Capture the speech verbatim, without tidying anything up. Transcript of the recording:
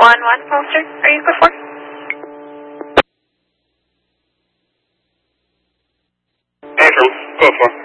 one one, Foster. Are you good for? Affirm, go for.